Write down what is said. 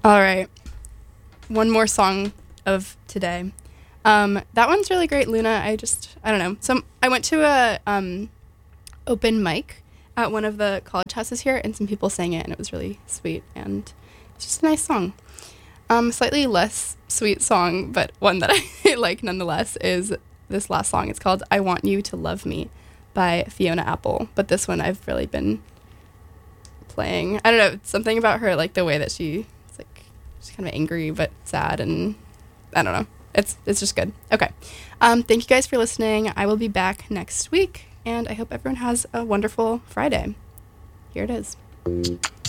All right. One more song of today. That one's really great, Luna. I don't know. I went to a open mic at one of the college houses here, and some people sang it, and it was really sweet, and it's just a nice song. Slightly less sweet song, but one that I like nonetheless, is this last song. It's called I Want You to Love Me by Fiona Apple, but this one I've really been playing. I don't know, something about her, like the way that she's kind of angry but sad, and I don't know. It's just good. Okay. Thank you guys for listening. I will be back next week, and I hope everyone has a wonderful Friday. Here it is.